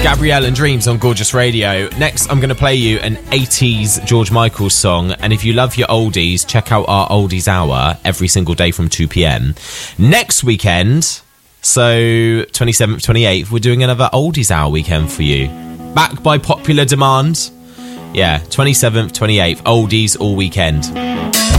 Gabrielle and Dreams on Gorgeous Radio. Next, I'm going to play you an 80s George Michael song. And if you love your oldies, check out our Oldies Hour every single day from 2 p.m. Next weekend, so 27th, 28th, we're doing another Oldies Hour weekend for you. Back by popular demand. Yeah, 27th, 28th, oldies all weekend.